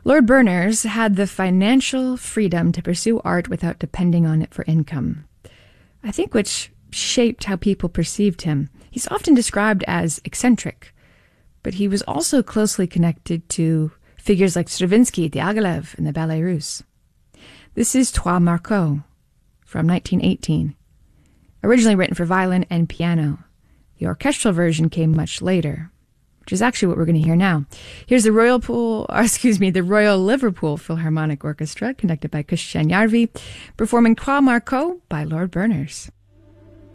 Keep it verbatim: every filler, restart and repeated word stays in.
Lord Berners had the financial freedom to pursue art without depending on it for income, I think which shaped how people perceived him. He's often described as eccentric, but he was also closely connected to figures like Stravinsky, Diaghilev, and the Ballet Russe. This is Trois Marcots from nineteen eighteen, originally written for violin and piano. The orchestral version came much later, which is actually what we're going to hear now. Here's the Royal Pool, or excuse me, the Royal Liverpool Philharmonic Orchestra, conducted by Christian Järvi, performing Trois Marcots by Lord Berners.